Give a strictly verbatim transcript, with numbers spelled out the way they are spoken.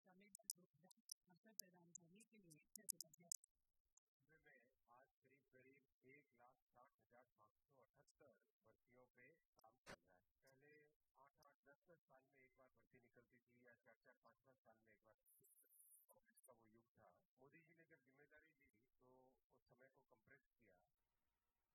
संविधान अवसर प्रदान करने के लिए प्रतिबद्ध है। में आज करीब करीब एक लाख साठ हजार पाँच सौ अठहत्तर भर्तियों पे काम चल रहा है। पहले आठ आठ दस दस साल में एक बार भर्ती निकलती थी या चार चार पाँच पाँच साल में एक बार